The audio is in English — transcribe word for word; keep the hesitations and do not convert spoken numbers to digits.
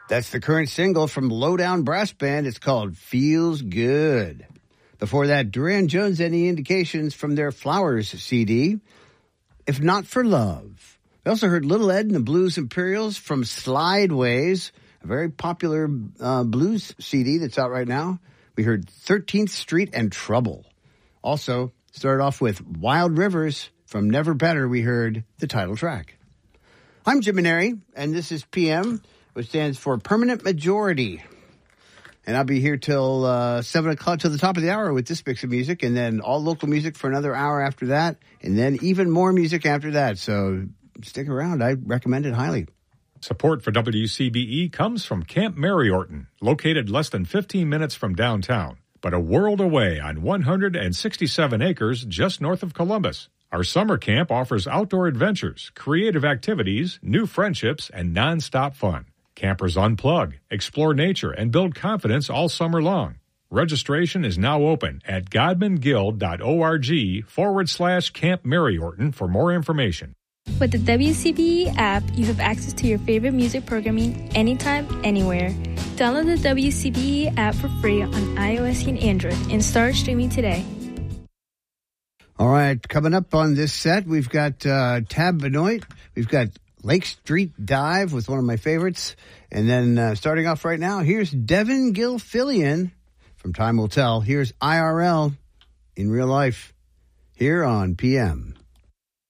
That's the current single from Lowdown Brass Band. It's called Feels Good. Before that, Duran Jones, Any Indications from their Flowers C D, If Not for Love. We also heard Little Ed and the Blues Imperials from Slideways, a very popular uh, blues C D that's out right now. We heard thirteenth Street and Trouble. Also, started off with Wild Rivers from Never Better. We heard the title track. I'm Jim Maneri, and this is P M, which stands for Permanent Majority. And I'll be here till uh, seven o'clock, till the top of the hour with this mix of music, and then all local music for another hour after that, and then even more music after that. So stick around. I recommend it highly. Support for W C B E comes from Camp Mary Orton, located less than fifteen minutes from downtown, but a world away on one hundred sixty-seven acres just north of Columbus. Our summer camp offers outdoor adventures, creative activities, new friendships, and nonstop fun. Campers unplug, explore nature, and build confidence all summer long. Registration is now open at godmanguild.org forward slash Camp Mary Orton for more information. With the W C B E app, you have access to your favorite music programming anytime, anywhere. Download the W C B E app for free on iOS and Android and start streaming today. All right, coming up on this set, we've got uh, Tab Benoit. We've got Lake Street Dive with one of my favorites. And then uh, starting off right now, here's Devin Gilfillian from Time Will Tell. Here's I R L in real life here on P M.